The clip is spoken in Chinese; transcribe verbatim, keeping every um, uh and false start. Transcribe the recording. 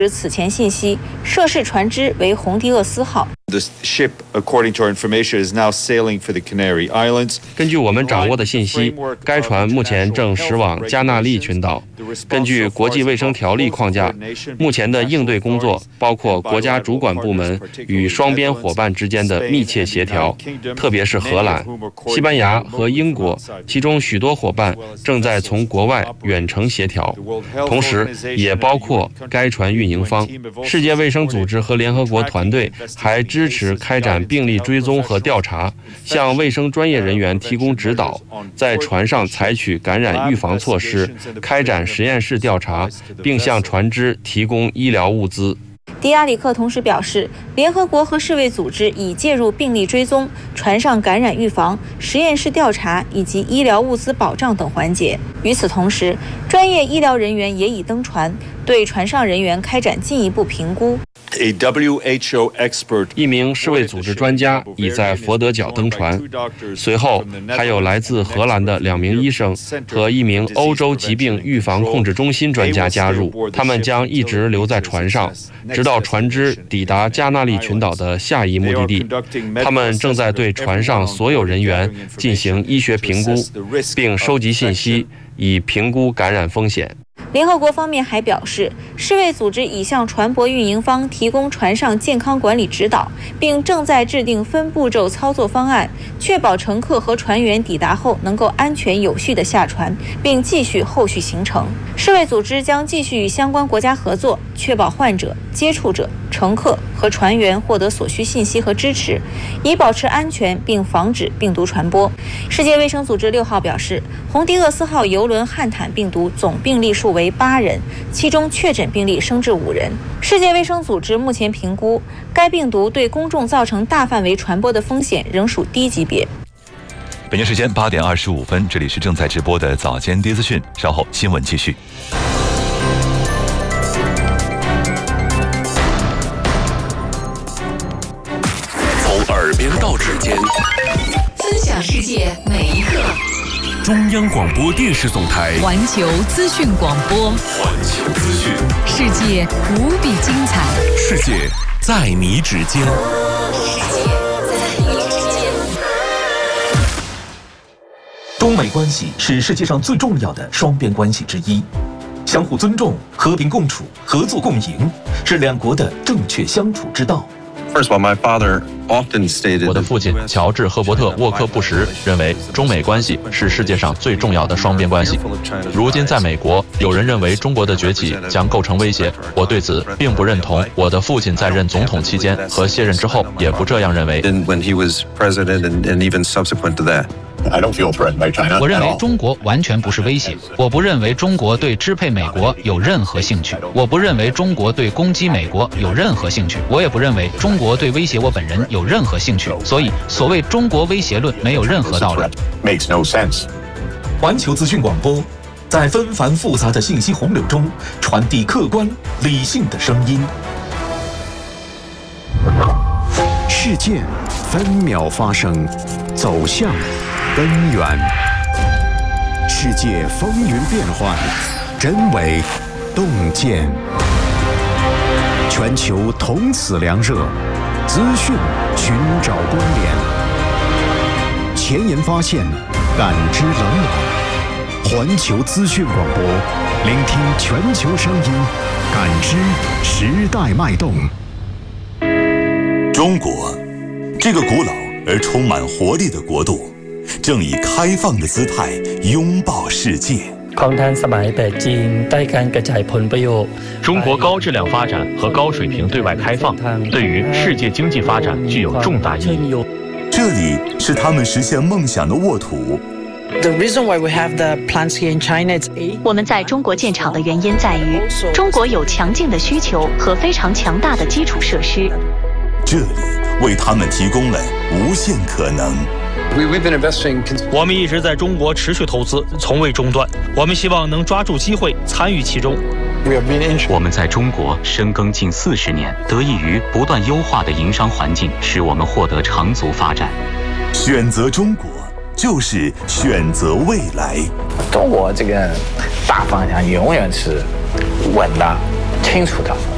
此前信息，涉事船只为洪迪厄斯号。 The ship, according to our information, is now sailing for the Canary Islands. 根据我们掌握的信息，该船目前正驶往加纳利群岛。根据国际卫生条例框架，目前的应对工作包括国家主管部门与双边伙伴之间的密切协调，特别是荷兰、西班牙和英国，其中许多伙伴正在从国外远程协调，同时也包括该船运营方。世界卫生组织和联合国团队还支持开展病例追踪和调查，向卫生专业人员提供指导，在船上采取感染预防措施，开展实验室调查，并向船只提供医疗物资。 迪亚里克同时表示，联合国和世卫组织已介入病例追踪、船上感染预防、实验室调查以及医疗物资保障等环节。与此同时，专业医疗人员也已登船，对船上人员开展进一步评估。 A W H O expert, 一名世卫组织专家已在佛得角登船，随后还有来自荷兰的两名医生和一名欧洲疾病预防控制中心专家加入，他们将一直留在船上，直到船只抵达加纳利群岛的下一目的地。他们正在对船上所有人员进行医学评估，并收集信息，以评估感染风险。 联合国方面还表示，世卫组织已向船舶运营方提供船上健康管理指导，并正在制定分步骤操作方案，确保乘客和船员抵达后能够安全有序地下船，并继续后续行程。世卫组织将继续与相关国家合作，确保患者、接触者、乘客和船员获得所需信息和支持，以保持安全并防止病毒传播。世界卫生组织六号表示，洪迪厄斯号邮轮汉坦病毒总病例数为八人，其中确诊病例升至五人。世界卫生组织目前评估，该病毒对公众造成大范围传播的风险仍属低级别。 北京时间八点二十五分，这里是正在直播的早间第一资讯，稍后新闻继续。 从耳边到指尖， 分享世界每一刻。 中央广播电视总台环球资讯广播， 环球资讯， 世界无比精彩， 世界在你指尖， 世界在你指尖。 中美关系是世界上最重要的双边关系之一，相互尊重、和平共处、合作共赢是两国的正确相处之道。 First of all, my father often stated 我的父亲乔治·赫伯特·沃克布什认为，中美关系是世界上最重要的双边关系。如今，在美国，有人认为中国的崛起将构成威胁，我对此并不认同。我的父亲在任总统期间和卸任之后也不这样认为。 when he was president and, and even subsequent to that. 我认为中国完全不是威胁，我不认为中国对支配美国有任何兴趣，我不认为中国对攻击美国有任何兴趣，我也不认为中国对威胁我本人有任何兴趣，所以所谓中国威胁论没有任何道理。 环球资讯广播，在纷繁复杂的信息洪流中传递客观理性的声音。 事件分秒发生，走向根源。世界风云变幻，真伪洞见。全球同此凉热，资讯寻找关联。前沿发现，感知冷暖。环球资讯广播，聆听全球声音，感知时代脉动。 中国，这个古老而充满活力的国度，正以开放的姿态拥抱世界。 中国高质量发展和高水平对外开放，对于世界经济发展具有重大意义。 这里是他们实现梦想的沃土。 我们在中国建厂的原因在于，中国有强劲的需求和非常强大的基础设施。 这里为他们提供了无限可能。 我们一直在中国持续投资，从未中断。我们希望能抓住机会，参与其中。 我们在中国深耕近四十年，得益于不断优化的营商环境，使我们获得长足发展。 选择中国，就是选择未来。 中国这个大方向永远是稳的、清楚的。